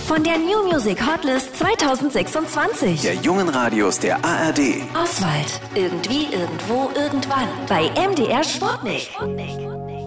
Von der New Music Hotlist 2026. Der jungen Radios der ARD. Oswald. Irgendwie, irgendwo, irgendwann. Bei MDR Sputnik.